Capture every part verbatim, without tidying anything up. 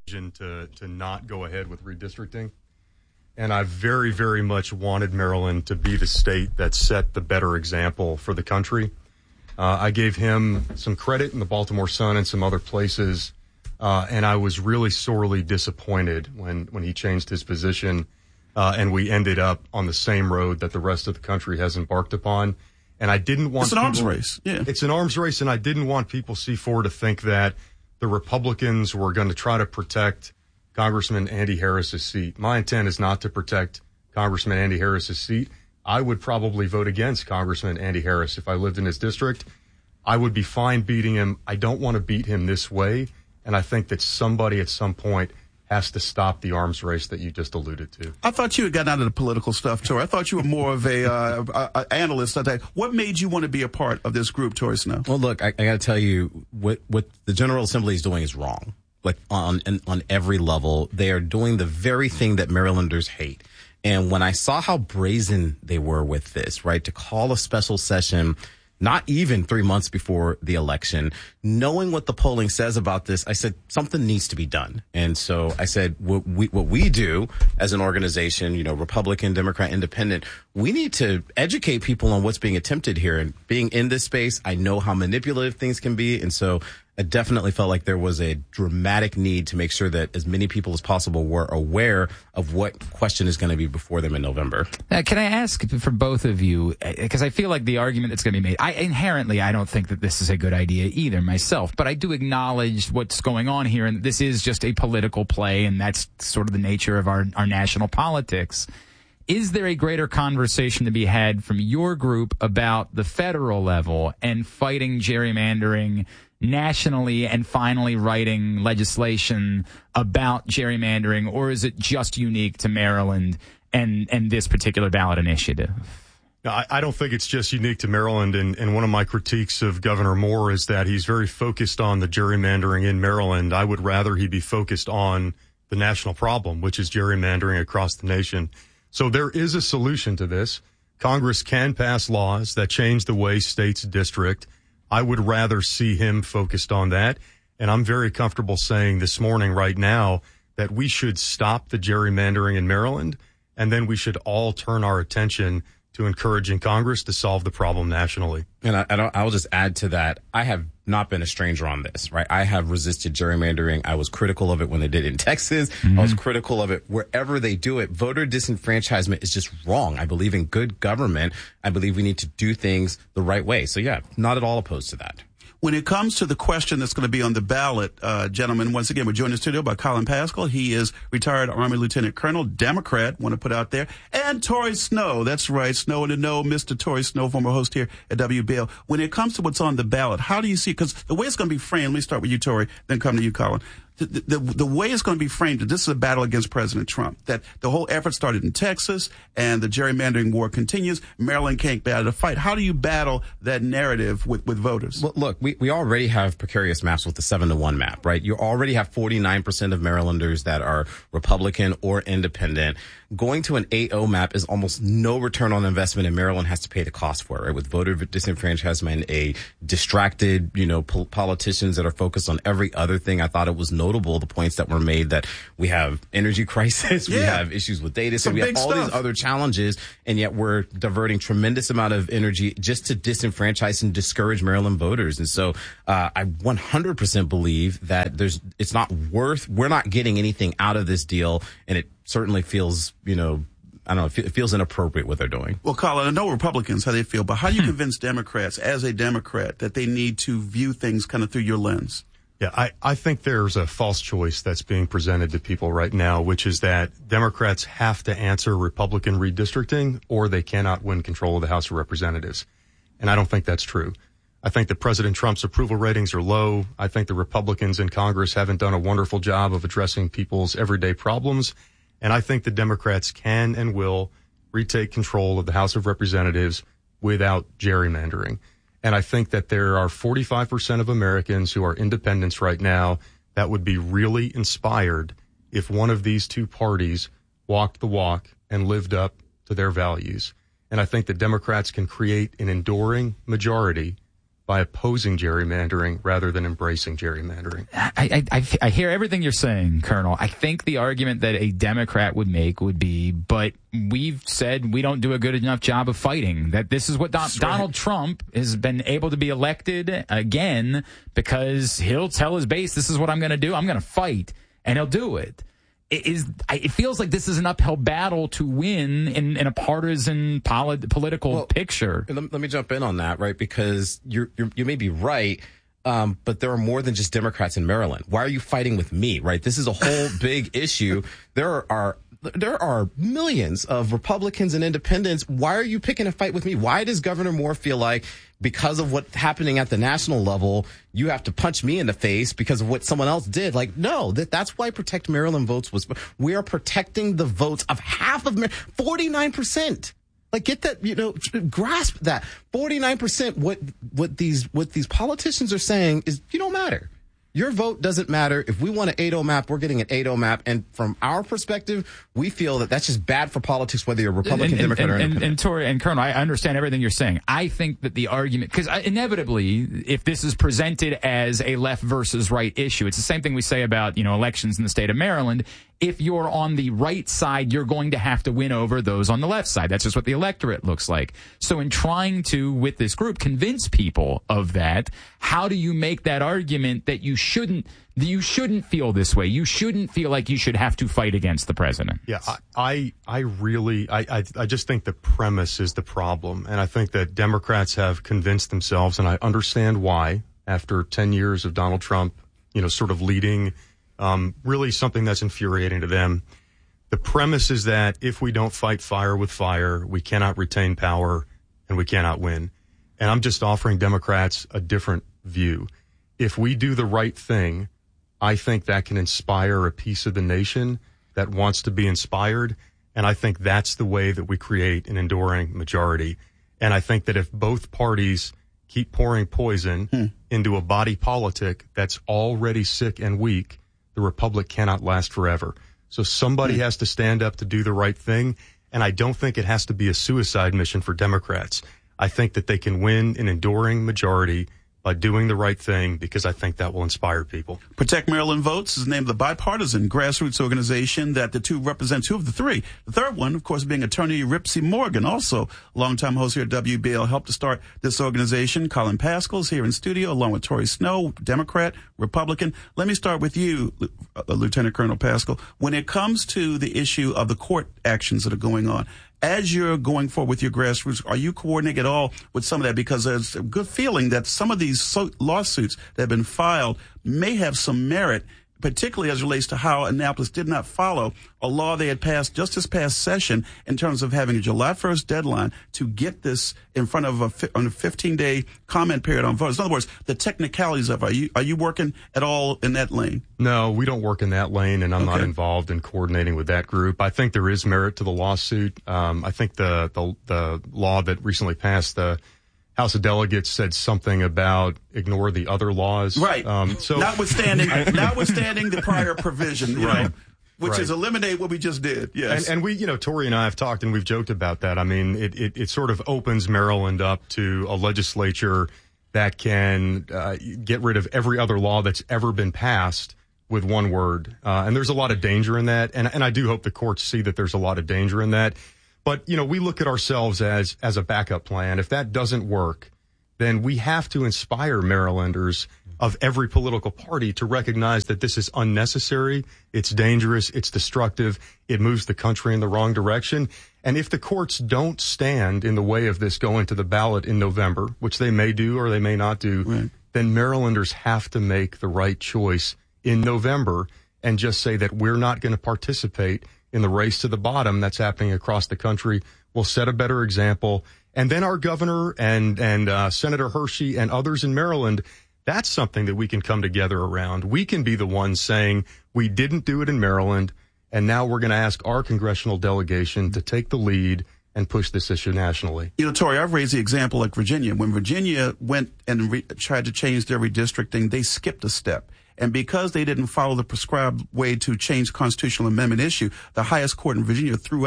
to, to not go ahead with redistricting. And I very, very much wanted Maryland to be the state that set the better example for the country. Uh, I gave him some credit in the Baltimore Sun and some other places, uh, and I was really sorely disappointed when, when he changed his position, uh, and we ended up on the same road that the rest of the country has embarked upon. And I didn't want It's an people, arms race. Yeah. It's an arms race, and I didn't want people, C four, to think that the Republicans were going to try to protect Congressman Andy Harris's seat. My intent is not to protect Congressman Andy Harris's seat. I would probably vote against Congressman Andy Harris if I lived in his district. I would be fine beating him. I don't want to beat him this way, and I think that somebody at some point has to stop the arms race that you just alluded to. I thought you had gotten out of the political stuff, Tori. I thought you were more of a, uh, a, a analyst. What made you want to be a part of this group, Tori Snow? Well, look, I, I got to tell you, what what the General Assembly is doing is wrong. Like on on every level, they are doing the very thing that Marylanders hate. And when I saw how brazen they were with this, right, to call a special session not even three months before the election, knowing what the polling says about this, I said something needs to be done. And so I said what we what we do as an organization, you know, Republican, Democrat, Independent, we need to educate people on what's being attempted here. And being in this space, I know how manipulative things can be. And so I definitely felt like there was a dramatic need to make sure that as many people as possible were aware of what question is going to be before them in November. Uh, can I ask for both of you, because I feel like the argument that's going to be made, I inherently, I don't think that this is a good idea either myself, but I do acknowledge what's going on here, and this is just a political play, and that's sort of the nature of our, our national politics. Is there a greater conversation to be had from your group about the federal level and fighting gerrymandering nationally and finally writing legislation about gerrymandering, or is it just unique to Maryland and, and this particular ballot initiative? No, I, I don't think it's just unique to Maryland, and, and one of my critiques of Governor Moore is that he's very focused on the gerrymandering in Maryland. I would rather he be focused on the national problem, which is gerrymandering across the nation. So there is a solution to this. Congress can pass laws that change the way states district. I would rather see him focused on that. And I'm very comfortable saying this morning right now that we should stop the gerrymandering in Maryland, and then we should all turn our attention to encouraging Congress to solve the problem nationally. And I, I don't, I'll just add to that. I have not been a stranger on this, right? I have resisted gerrymandering. I was critical of it when they did it in Texas. Mm-hmm. I was critical of it wherever they do it. Voter disenfranchisement is just wrong. I believe in good government. I believe we need to do things the right way. So yeah, not at all opposed to that. When it comes to the question that's going to be on the ballot, uh, gentlemen, once again, we're joined in the studio by Colin Pascal. He is retired Army Lieutenant Colonel, Democrat, want to put out there. And Tori Snow, that's right, Snow in the Know, Mister Tori Snow, former host here at W B L. When it comes to what's on the ballot, how do you see, because the way it's going to be framed, let me start with you, Tori, then come to you, Colin. The, the, the way it's going to be framed, that this is a battle against President Trump, that the whole effort started in Texas and the gerrymandering war continues. Maryland can't battle the fight. How do you battle that narrative with, with voters? Well, look, we, we already have precarious maps with the seven to one map, right? You already have forty-nine percent of Marylanders that are Republican or independent. Going to an eight oh map is almost no return on investment, and Maryland has to pay the cost for it, right? With voter disenfranchisement, a distracted, you know, po- politicians that are focused on every other thing. I thought it was notable, the points that were made, that we have energy crisis, yeah. we have issues with data, so we have all stuff. These other challenges, and yet we're diverting tremendous amount of energy just to disenfranchise and discourage Maryland voters. And so uh, I one hundred percent believe that there's it's not worth, we're not getting anything out of this deal, and it certainly feels, you know, I don't know, it feels inappropriate what they're doing. Well, Colin, I know Republicans, how they feel, but how do you convince Democrats, as a Democrat, that they need to view things kind of through your lens? Yeah, I, I think there's a false choice that's being presented to people right now, which is that Democrats have to answer Republican redistricting or they cannot win control of the House of Representatives. And I don't think that's true. I think that President Trump's approval ratings are low. I think the Republicans in Congress haven't done a wonderful job of addressing people's everyday problems. And I think the Democrats can and will retake control of the House of Representatives without gerrymandering. And I think that there are forty-five percent of Americans who are independents right now that would be really inspired if one of these two parties walked the walk and lived up to their values. And I think the Democrats can create an enduring majority by opposing gerrymandering rather than embracing gerrymandering. I, I, I, I hear everything you're saying, Colonel. I think the argument that a Democrat would make would be, but we've said we don't do a good enough job of fighting. That this is what Don, Donald Trump has been able to be elected again because he'll tell his base, this is what I'm going to do. I'm going to fight, and he'll do it. It is. It feels like this is an uphill battle to win in, in a partisan polit- political well, picture. Let, let me jump in on that, right? Because you're, you're you may be right, um, but there are more than just Democrats in Maryland. Why are you fighting with me, right? This is a whole big issue. There are there are millions of Republicans and independents. Why are you picking a fight with me? Why does Governor Moore feel like because of what's happening at the national level, you have to punch me in the face because of what someone else did? Like, no, that, that's why Protect Maryland votes was, we are protecting the votes of half of, forty-nine percent. Like, get that, you know, grasp that. forty-nine percent what, what these, what these politicians are saying is, you don't matter. Your vote doesn't matter. If we want an eight oh map, we're getting an eight oh map. And from our perspective, we feel that that's just bad for politics, whether you're Republican, and, Democrat, and, or and, independent. and, Tori and Colonel, I understand everything you're saying. I think that the argument, because inevitably, if this is presented as a left versus right issue, it's the same thing we say about, you know, elections in the state of Maryland. If you're on the right side, you're going to have to win over those on the left side. That's just what the electorate looks like. So in trying to, with this group, convince people of that, how do you make that argument that you shouldn't you shouldn't feel this way? You shouldn't feel like you should have to fight against the president. Yeah, I I, I really, I, I, I just think the premise is the problem. And I think that Democrats have convinced themselves, and I understand why, after ten years of Donald Trump, you know, sort of leading Um, really something that's infuriating to them. The premise is that if we don't fight fire with fire, we cannot retain power and we cannot win. And I'm just offering Democrats a different view. If we do the right thing, I think that can inspire a piece of the nation that wants to be inspired. And I think that's the way that we create an enduring majority. And I think that if both parties keep pouring poison hmm. into a body politic that's already sick and weak, the republic cannot last forever. So somebody has to stand up to do the right thing, and I don't think it has to be a suicide mission for Democrats. I think that they can win an enduring majority by doing the right thing, because I think that will inspire people. Protect Maryland Votes is the name of the bipartisan grassroots organization that the two represent, two of the three. The third one, of course, being attorney Ripsey Morgan, also longtime host here at W B L, helped to start this organization. Colin Pascal is here in studio, along with Tori Snow, Democrat, Republican. Let me start with you, uh, Lieutenant Colonel Pascal. When it comes to the issue of the court actions that are going on, as you're going forward with your grassroots, are you coordinating at all with some of that? Because there's a good feeling that some of these so- lawsuits that have been filed may have some merit, particularly as it relates to how Annapolis did not follow a law they had passed just this past session in terms of having a July first deadline to get this in front of a, fi- on a fifteen-day comment period on voters. In other words, the technicalities of it. Are you, are you working at all in that lane? No, we don't work in that lane, and I'm okay. not involved in coordinating with that group. I think there is merit to the lawsuit. Um, I think the, the the law that recently passed, the House of Delegates, said something about ignore the other laws. Right. Um, so notwithstanding, notwithstanding the prior provision, you right. know, which right. is eliminate what we just did. Yes. And, and we, you know, Tori and I have talked and we've joked about that. I mean, it, it, it sort of opens Maryland up to a legislature that can uh, get rid of every other law that's ever been passed with one word. Uh, and there's a lot of danger in that. And, and I do hope the courts see that there's a lot of danger in that. But, you know, we look at ourselves as, as a backup plan. If that doesn't work, then we have to inspire Marylanders of every political party to recognize that this is unnecessary, it's dangerous, it's destructive, it moves the country in the wrong direction. And if the courts don't stand in the way of this going to the ballot in November, which they may do or they may not do, right. then Marylanders have to make the right choice in November and just say that we're not going to participate in the race to the bottom that's happening across the country. We'll set a better example. And then our governor and, and uh, Senator Hershey and others in Maryland, that's something that we can come together around. We can be the ones saying we didn't do it in Maryland, and now we're going to ask our congressional delegation to take the lead and push this issue nationally. You know, Tori, I've raised the example like Virginia. When Virginia went and re- tried to change their redistricting, they skipped a step. And because they didn't follow the prescribed way to change constitutional amendment issue, the highest court in Virginia threw out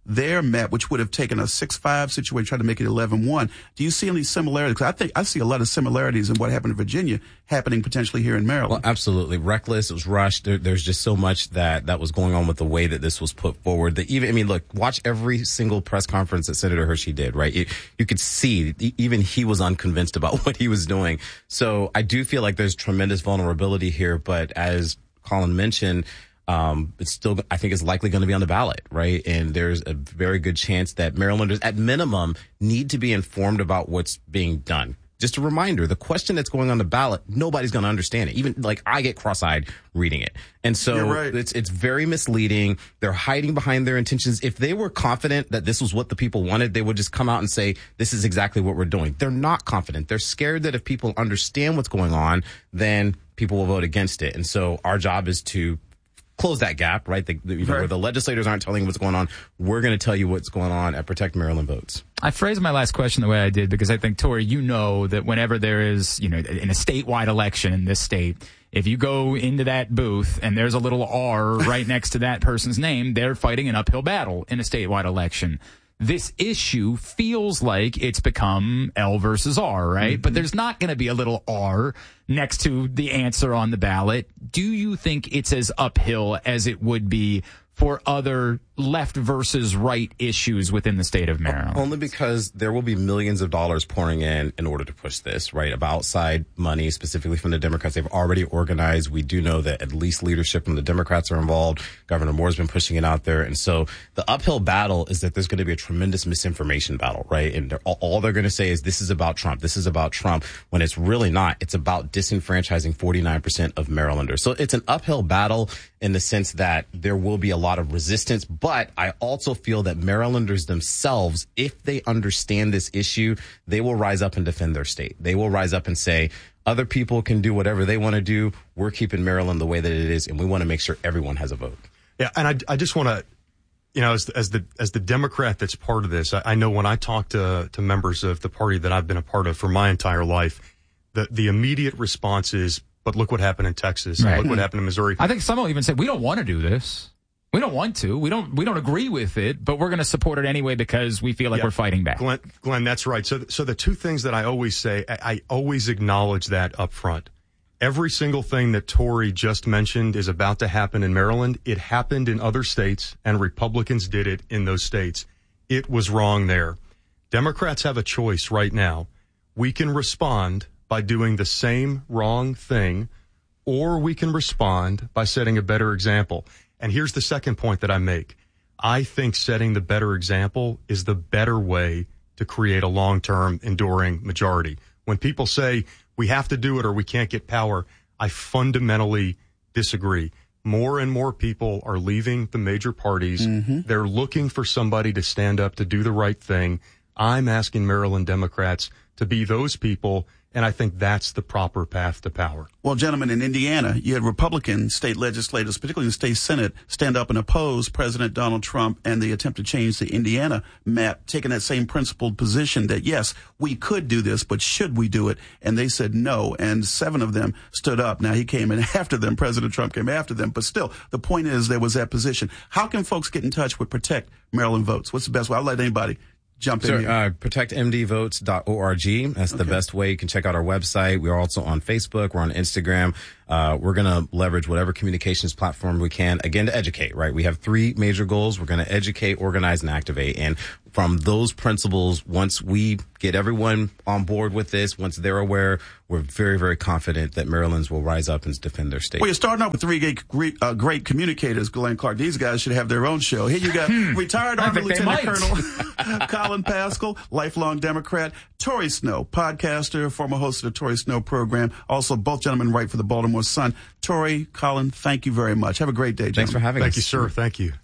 their map, which would have taken a six five situation, tried to make it eleven one. Do you see any similarities? Because I think I see a lot of similarities in what happened in Virginia happening potentially here in Maryland. Well, absolutely. Reckless. It was rushed. There, there's just so much that, that was going on with the way that this was put forward. That even, I mean, look, watch every single press conference that Senator Hershey did, right? It, you could see even he was unconvinced about what he was doing. So I do feel like there's tremendous vulnerability here. But as Colin mentioned, Um, it's still, I think it's likely going to be on the ballot, right? And there's a very good chance that Marylanders, at minimum, need to be informed about what's being done. Just a reminder, the question that's going on the ballot, nobody's going to understand it. Even, like, I get cross-eyed reading it. And so right. it's it's very misleading. They're hiding behind their intentions. If they were confident that this was what the people wanted, they would just come out and say, this is exactly what we're doing. They're not confident. They're scared that if people understand what's going on, then people will vote against it. And so our job is to close that gap, right? The, the, you know, right. where the legislators aren't telling you what's going on. We're going to tell you what's going on at Protect Maryland Votes. I phrased my last question the way I did because I think, Tori, you know that whenever there is, you know, in a statewide election in this state, if you go into that booth and there's a little R right next to that person's name, they're fighting an uphill battle in a statewide election. This issue feels like it's become L versus R, right? Mm-hmm. But there's not going to be a little R next to the answer on the ballot. Do you think it's as uphill as it would be for other left versus right issues within the state of Maryland? Only because there will be millions of dollars pouring in in order to push this, right? Of outside money, specifically from the Democrats. They've already organized. We do know that at least leadership from the Democrats are involved. Governor Moore's been pushing it out there. And so the uphill battle is that there's going to be a tremendous misinformation battle, right? And they're, all they're going to say is this is about Trump. This is about Trump, when it's really not. It's about disenfranchising forty-nine percent of Marylanders. So it's an uphill battle in the sense that there will be a lot of resistance. But I also feel that Marylanders themselves, if they understand this issue, they will rise up and defend their state. They will rise up and say, other people can do whatever they want to do. We're keeping Maryland the way that it is, and we want to make sure everyone has a vote. Yeah, and I, I just want to, you know, as, as the as the Democrat that's part of this, I, I know when I talk to, to members of the party that I've been a part of for my entire life, the, the immediate response is, but look what happened in Texas. Right. Look what happened in Missouri. I think some will even say, we don't want to do this. We don't want to. We don't. We don't agree with it, but we're going to support it anyway because we feel like yeah. we're fighting back. Glenn, Glenn, that's right. So, so the two things that I always say, I, I always acknowledge that up front. Every single thing that Tori just mentioned is about to happen in Maryland. It happened in other states, and Republicans did it in those states. It was wrong there. Democrats have a choice right now. We can respond by doing the same wrong thing, or we can respond by setting a better example. And here's the second point that I make. I think setting the better example is the better way to create a long-term, enduring majority. When people say we have to do it or we can't get power, I fundamentally disagree. More and more people are leaving the major parties. Mm-hmm. They're looking for somebody to stand up to do the right thing. I'm asking Maryland Democrats to be those people, and I think that's the proper path to power. Well, gentlemen, in Indiana, you had Republican state legislators, particularly in the state Senate, stand up and oppose President Donald Trump and the attempt to change the Indiana map, taking that same principled position that, yes, we could do this, but should we do it? And they said no, and seven of them stood up. Now, he came in after them. President Trump came after them. But still, the point is there was that position. How can folks get in touch with Protect Maryland Votes? What's the best way? I'll let anybody jump in Sure, here. Uh, protect m d votes dot org. That's the Okay. best way. You can check out our website. We're also on Facebook. We're on Instagram. Uh, we're going to leverage whatever communications platform we can, again, to educate, right? We have three major goals. We're going to educate, organize, and activate. And from those principles, once we get everyone on board with this, once they're aware, we're very, very confident that Marylanders will rise up and defend their state. Well, you're starting off with three great, great, uh, great communicators, Glenn Clark. These guys should have their own show. Here you got retired Army Lieutenant Colonel Colin Pascal, lifelong Democrat, Tori Snow, podcaster, former host of the Tori Snow program. Also, both gentlemen write for the Baltimore Sun. Tori, Colin, thank you very much. Have a great day, gentlemen. Thanks for having Thank us. you, sir. Thank you.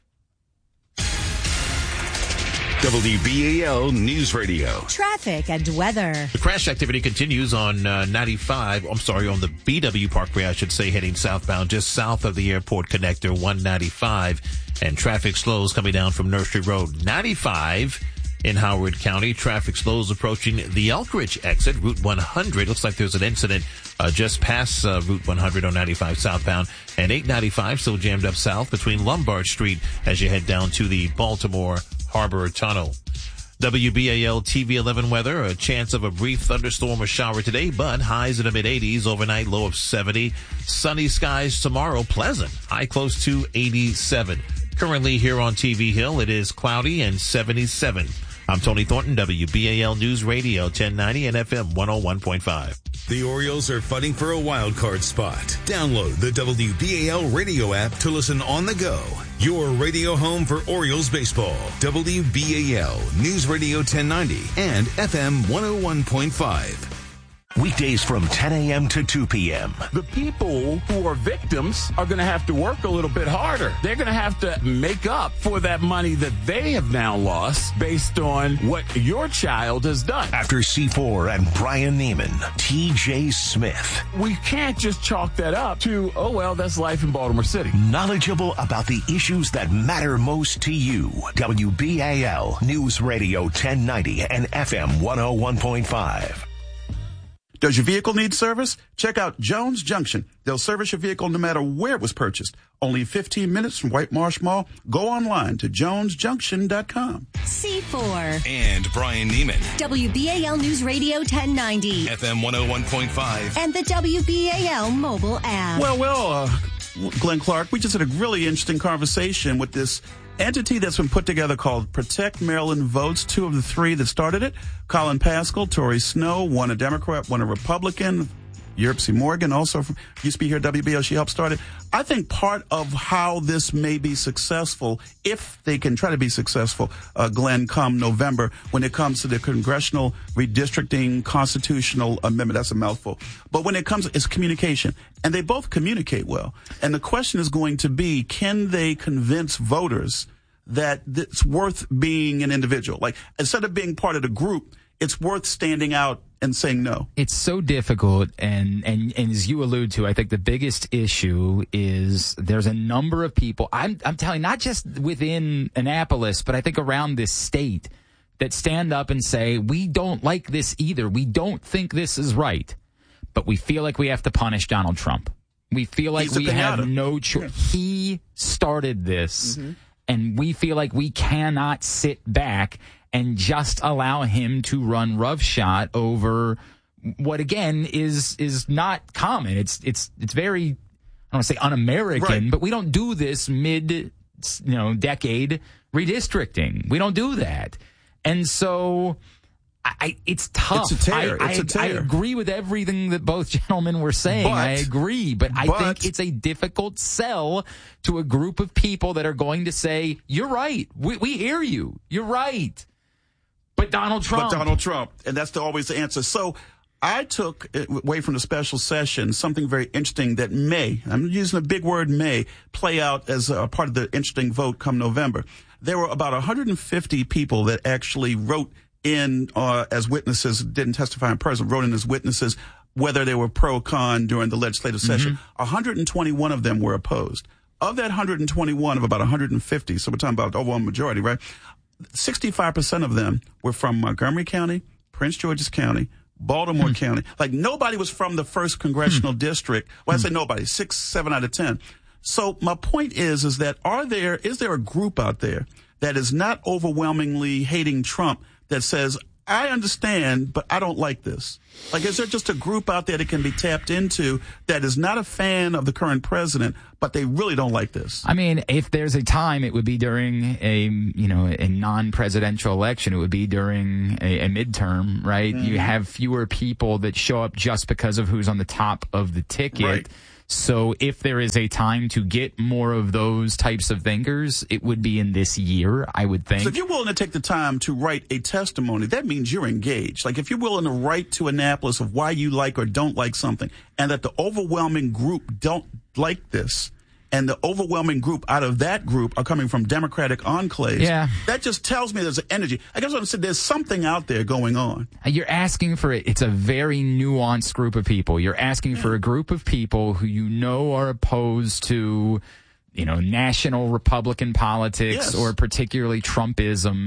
W B A L News Radio. Traffic and weather. The crash activity continues on uh, ninety-five. I'm sorry, on the B W Parkway, I should say, heading southbound, just south of the airport connector, one ninety-five. And traffic slows coming down from Nursery Road. ninety-five in Howard County. Traffic slows approaching the Elkridge exit, Route one hundred. Looks like there's an incident uh, just past uh, Route one hundred on ninety-five southbound, and eight ninety-five still jammed up south between Lombard Street as you head down to the Baltimore Harbor Tunnel. W B A L T V eleven weather, a chance of a brief thunderstorm or shower today, but highs in the mid eighties, overnight low of seventy. Sunny skies tomorrow, pleasant, high close to eighty-seven. Currently here on T V Hill, it is cloudy and seventy-seven. I'm Tony Thornton, W B A L News Radio ten ninety and F M one oh one point five. The Orioles are fighting for a wild card spot. Download the W B A L radio app to listen on the go. Your radio home for Orioles baseball. W B A L News Radio ten ninety and F M one oh one point five. Weekdays from ten a.m. to two p.m. The people who are victims are going to have to work a little bit harder. They're going to have to make up for that money that they have now lost based on what your child has done. After C four and Brian Neiman, T J Smith. We can't just chalk that up to, oh, well, that's life in Baltimore City. Knowledgeable about the issues that matter most to you. W B A L News Radio ten ninety and F M one oh one point five. Does your vehicle need service? Check out Jones Junction. They'll service your vehicle no matter where it was purchased. Only fifteen minutes from White Marsh Mall. Go online to jones junction dot com. C four. And Brian Neiman. W B A L News Radio ten ninety. F M one oh one point five. And the W B A L mobile app. Well, well, uh, Glenn Clark, we just had a really interesting conversation with this entity that's been put together called Protect Maryland Votes. Two of the three that started it, Colin Pascal, Tori Snow, one a Democrat, one a Republican. Europe C. Morgan also from, used to be here at W B L. She helped start it. I think part of how this may be successful, if they can try to be successful, uh, Glenn, come November, when it comes to the congressional redistricting constitutional amendment, that's a mouthful. But when it comes, it's communication. And they both communicate well. And the question is going to be, can they convince voters that it's worth being an individual? Like, instead of being part of the group, it's worth standing out and saying no. It's so difficult, and, and, and as you allude to, I think the biggest issue is there's a number of people, I'm, I'm telling you, not just within Annapolis, but I think around this state, that stand up and say, we don't like this either. We don't think this is right, but we feel like we have to punish Donald Trump. We feel like He's we have no choice. Yeah. He started this, mm-hmm. and we feel like we cannot sit back and just allow him to run roughshod over what, again, is is not common. It's it's it's very, I don't want to say un-American, right. but we don't do this mid, you know, decade redistricting. We don't do that, and so I, I it's tough. It's a tear. I, it's a tear. I, I agree with everything that both gentlemen were saying. But, I agree, but I but, think it's a difficult sell to a group of people that are going to say, "You're right. We we hear you. You're right." But Donald Trump. But Donald Trump. And that's the, always the answer. So I took, away from the special session, something very interesting that may, I'm using a big word, may, play out as a part of the interesting vote come November. There were about one hundred fifty people that actually wrote in uh, as witnesses, didn't testify in person, wrote in as witnesses, whether they were pro or con during the legislative session. Mm-hmm. one hundred twenty-one of them were opposed. Of that one hundred twenty-one, of about one hundred fifty, so we're talking about the overwhelming majority, right? sixty-five percent of them were from Montgomery County, Prince George's County, Baltimore hmm. County. Like, nobody was from the first congressional hmm. district. Well, I say nobody, six, seven out of ten. So my point is, is that are there, is there a group out there that is not overwhelmingly hating Trump that says, I understand, but I don't like this? Like, is there just a group out there that can be tapped into that is not a fan of the current president, but they really don't like this? I mean, if there's a time, it would be during a, you know, a non-presidential election. It would be during a, a midterm, right? Mm-hmm. You have fewer people that show up just because of who's on the top of the ticket. Right. So if there is a time to get more of those types of thinkers, it would be in this year, I would think. So if you're willing to take the time to write a testimony, that means you're engaged. Like, if you're willing to write to Annapolis of why you like or don't like something, and that the overwhelming group don't like this, and the overwhelming group out of that group are coming from Democratic enclaves, yeah. that just tells me there's an energy. I guess what I'm saying, there's something out there going on. You're asking for it. It's a very nuanced group of people. You're asking for a group of people who you know are opposed to, you know, national Republican politics yes. or particularly Trumpism,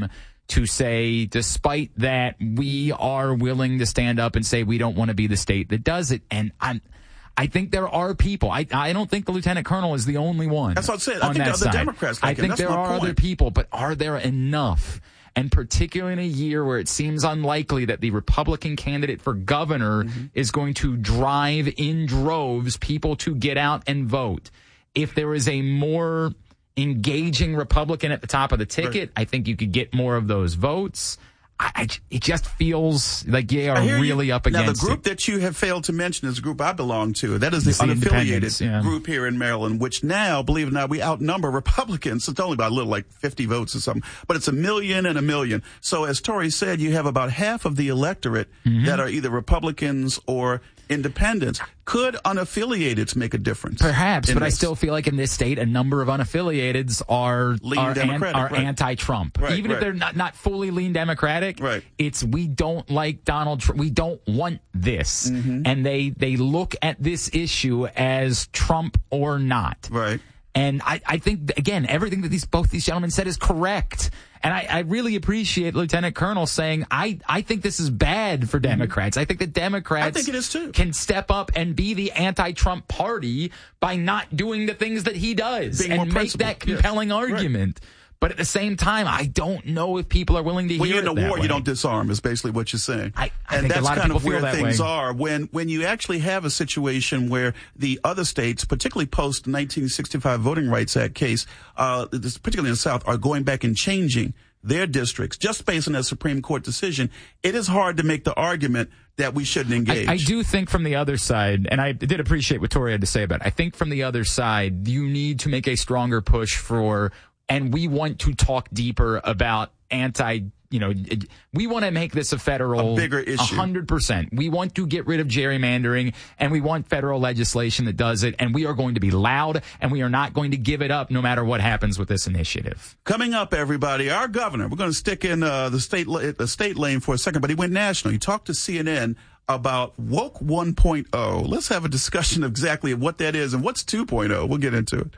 to say, despite that, we are willing to stand up and say we don't want to be the state that does it. And I'm, I think there are people. I I don't think the lieutenant colonel is the only one. That's what I said. I think the other Democrats like I think there are other people, but are there enough? And particularly in a year where it seems unlikely that the Republican candidate for governor mm-hmm. is going to drive in droves people to get out and vote. If there is a more engaging Republican at the top of the ticket, right. I think you could get more of those votes. I, I, it just feels like they are really you. up against it. Now, the group it. that you have failed to mention is a group I belong to. That is the, the unaffiliated yeah. group here in Maryland, which now, believe it or not, we outnumber Republicans. It's only by a little, like fifty votes or something. But it's a million and a million. So as Tori said, you have about half of the electorate mm-hmm. that are either Republicans or independents. Could unaffiliateds make a difference? Perhaps, but this? I still feel like in this state, a number of unaffiliateds are lean are, Democratic, an, are right. anti-Trump. Right, Even right. if they're not, not fully lean Democratic, right. it's we don't like Donald Trump. We don't want this. Mm-hmm. And they, they look at this issue as Trump or not. Right. And I, I think, again, everything that these both these gentlemen said is correct. And I, I really appreciate Lieutenant Colonel saying, I, I think this is bad for Democrats. I think that Democrats I think it is too. can step up and be the anti-Trump party by not doing the things that he does Being and make that compelling yes. argument. Right. But at the same time, I don't know if people are willing to when hear it. When you're in a war, way. you don't disarm, is basically what you're saying. I, I and think that's a lot kind of, of where that things way. are. When when you actually have a situation where the other states, particularly post nineteen sixty-five Voting Rights Act case, uh, particularly in the South, are going back and changing their districts just based on that Supreme Court decision, it is hard to make the argument that we shouldn't engage. I, I do think from the other side, and I did appreciate what Tori had to say about it, I think from the other side, you need to make a stronger push for, and we want to talk deeper about anti, you know, we want to make this a federal, a bigger issue. A hundred percent. We want to get rid of gerrymandering, and we want federal legislation that does it, and we are going to be loud, and we are not going to give it up no matter what happens with this initiative. Coming up, everybody, our governor, we're going to stick in uh, the state the state lane for a second, but he went national. He talked to C N N about Woke one point oh. Let's have a discussion of exactly what that is and what's two point oh. We'll get into it.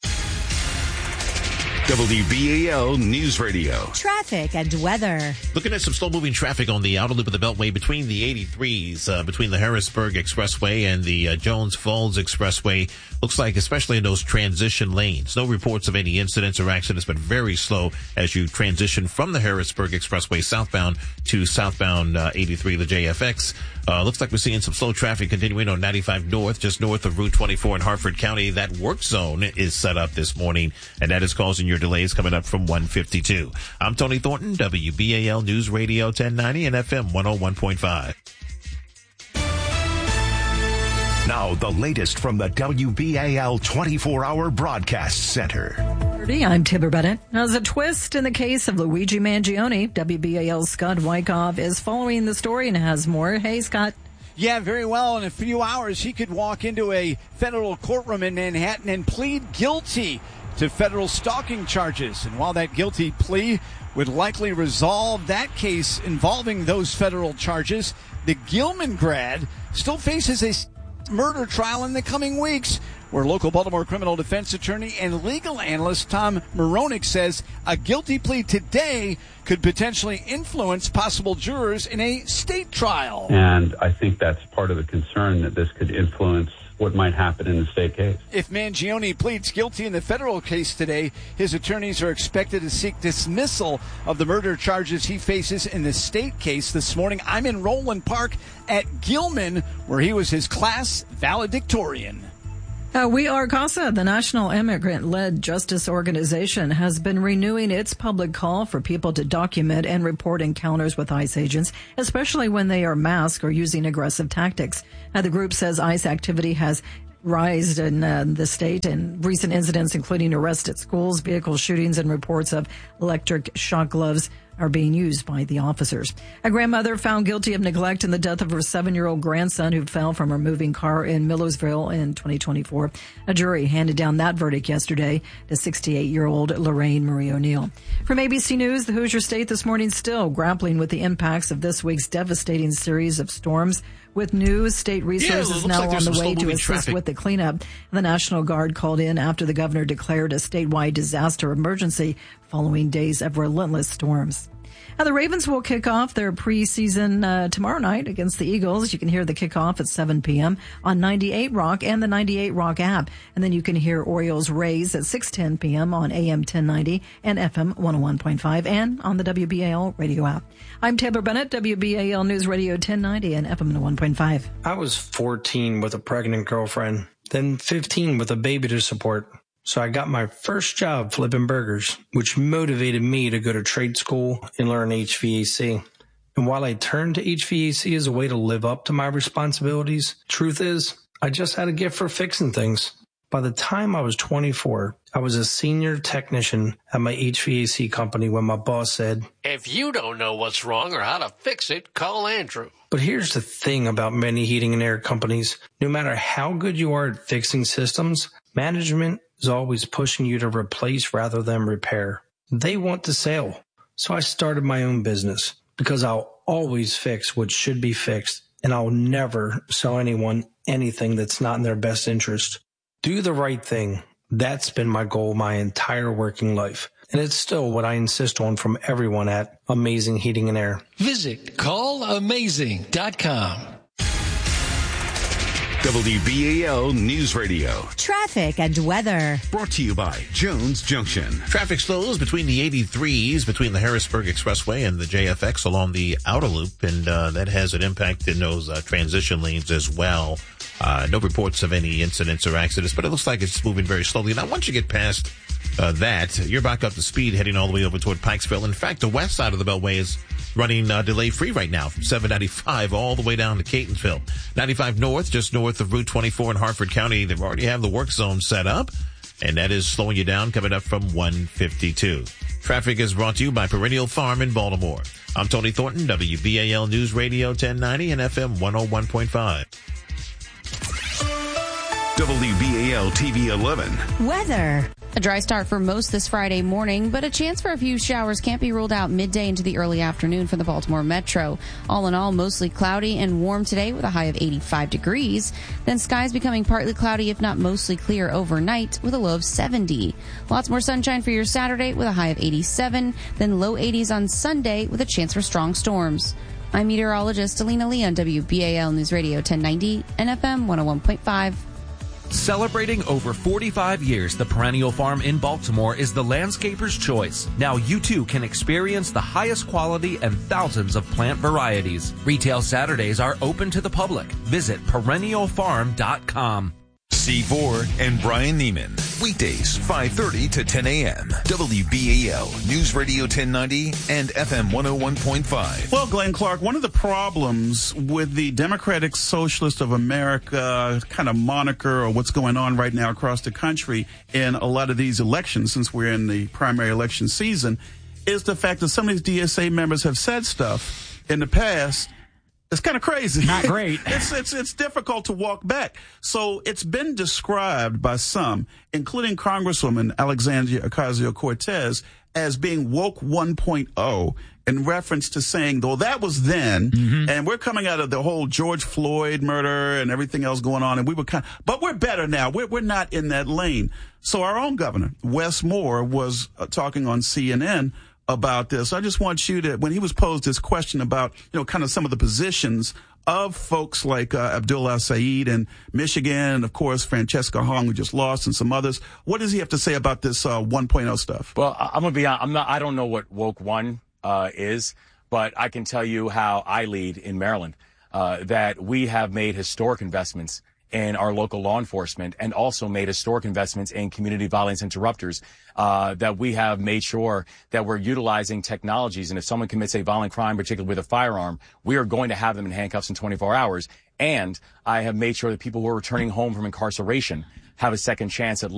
W B A L News Radio. Traffic and weather. Looking at some slow-moving traffic on the outer loop of the Beltway between the eighty-threes, uh, between the Harrisburg Expressway and the uh, Jones Falls Expressway. Looks like, especially in those transition lanes, no reports of any incidents or accidents, but very slow as you transition from the Harrisburg Expressway southbound to southbound uh, eighty-three, the J F X. Uh, looks like we're seeing some slow traffic continuing on ninety-five North, just north of Route twenty-four in Hartford County. That work zone is set up this morning, and that is causing your delays coming up from one fifty-two. I'm Tony Thornton, W B A L News Radio ten ninety and F M one oh one point five. Now, the latest from the W B A L twenty-four hour Broadcast Center. I'm Tibber Bennett. As a twist in the case of Luigi Mangione, W B A L's Scott Wyckoff is following the story and has more. Hey, Scott. Yeah, very well. In a few hours, he could walk into a federal courtroom in Manhattan and plead guilty to federal stalking charges. And while that guilty plea would likely resolve that case involving those federal charges, the Gilman grad still faces a murder trial in the coming weeks, where local Baltimore criminal defense attorney and legal analyst Tom Moronic says a guilty plea today could potentially influence possible jurors in a state trial. And I think that's part of the concern, that this could influence what might happen in the state case. If Mangione pleads guilty in the federal case today, his attorneys are expected to seek dismissal of the murder charges he faces in the state case. This morning, I'm in Roland Park at Gilman, where he was his class valedictorian. Uh, We Are CASA, the National Immigrant-Led Justice Organization, has been renewing its public call for people to document and report encounters with ICE agents, especially when they are masked or using aggressive tactics. Uh, the group says ICE activity has risen in uh, the state, and recent incidents, including arrests at schools, vehicle shootings, and reports of electric shock gloves are being used by the officers. A grandmother found guilty of neglect in the death of her seven-year-old grandson who fell from her moving car in Millersville in twenty twenty-four. A jury handed down that verdict yesterday to sixty-eight-year-old Lorraine Marie O'Neill. From A B C News, the Hoosier State this morning still grappling with the impacts of this week's devastating series of storms. With new state resources yeah, now like on the way to assist traffic. with the cleanup, the National Guard called in after the governor declared a statewide disaster emergency following days of relentless storms. Now, the Ravens will kick off their preseason uh, tomorrow night against the Eagles. You can hear the kickoff at seven p.m. on ninety-eight Rock and the ninety-eight Rock app. And then you can hear Orioles Rays at six ten p.m. on A M ten ninety and F M one oh one point five and on the W B A L radio app. I'm Taylor Bennett, W B A L News Radio ten ninety and F M one oh one point five. I was fourteen with a pregnant girlfriend, then fifteen with a baby to support. So I got my first job flipping burgers, which motivated me to go to trade school and learn H V A C. And while I turned to H V A C as a way to live up to my responsibilities, truth is, I just had a gift for fixing things. By the time I was twenty-four, I was a senior technician at my H V A C company when my boss said, "If you don't know what's wrong or how to fix it, call Andrew." But here's the thing about many heating and air companies. No matter how good you are at fixing systems, management is always pushing you to replace rather than repair. They want to sell. So I started my own business because I'll always fix what should be fixed, and I'll never sell anyone anything that's not in their best interest. Do the right thing. That's been my goal my entire working life. And it's still what I insist on from everyone at Amazing Heating and Air. Visit call amazing dot com. W B A L News Radio. Traffic and weather. Brought to you by Jones Junction. Traffic slows between the eighty-threes, between the Harrisburg Expressway and the J F X along the outer loop, and uh, that has an impact in those uh, transition lanes as well. Uh, no reports of any incidents or accidents, but it looks like it's moving very slowly. Now, once you get past uh, that, you're back up to speed heading all the way over toward Pikesville. In fact, the west side of the Beltway is running uh, delay-free right now from seven ninety-five all the way down to Catonsville. ninety-five north, just north of Route twenty-four in Hartford County, they've already have the work zone set up, and that is slowing you down coming up from one fifty-two. Traffic is brought to you by Perennial Farm in Baltimore. I'm Tony Thornton, W B A L News Radio ten ninety and F M one oh one point five. W B A L T V eleven. Weather. A dry start for most this Friday morning, but a chance for a few showers can't be ruled out midday into the early afternoon for the Baltimore Metro. All in all, mostly cloudy and warm today with a high of eighty-five degrees. Then skies becoming partly cloudy, if not mostly clear overnight, with a low of seventy. Lots more sunshine for your Saturday with a high of eighty-seven, then low eighties on Sunday with a chance for strong storms. I'm meteorologist Alina Lee on W B A L News Radio ten ninety and F M one oh one point five. Celebrating over forty-five years, the Perennial Farm in Baltimore is the landscaper's choice. Now you too can experience the highest quality and thousands of plant varieties. Retail Saturdays are open to the public. Visit perennial farm dot com. C four and Brian Neiman. Weekdays, five thirty to ten a.m. W B A L News Radio ten ninety and F M one oh one point five. Well, Glenn Clark, one of the problems with the Democratic Socialist of America kind of moniker or what's going on right now across the country in a lot of these elections, since we're in the primary election season, is the fact that some of these D S A members have said stuff in the past. It's kind of crazy. Not great. it's, it's, it's difficult to walk back. So it's been described by some, including Congresswoman Alexandria Ocasio-Cortez, as being woke one point oh in reference to saying, though that was then, mm-hmm. and we're coming out of the whole George Floyd murder and everything else going on, and we were kind of, but we're better now. We're, we're not in that lane. So our own governor, Wes Moore, was uh, talking on C N N about this. I just want you to, when he was posed this question about, you know, kind of some of the positions of folks like uh, Abdullah Saeed in Michigan, and of course Francesca Hong, who just lost, and some others. What does he have to say about this uh, one point oh stuff? Well, I'm gonna be honest. I'm not. I don't know what woke one uh, is, but I can tell you how I lead in Maryland. Uh, that we have made historic investments in our local law enforcement, and also made historic investments in community violence interrupters, uh, that we have made sure that we're utilizing technologies. And if someone commits a violent crime, particularly with a firearm, we are going to have them in handcuffs in twenty-four hours. And I have made sure that people who are returning home from incarceration have a second chance at life.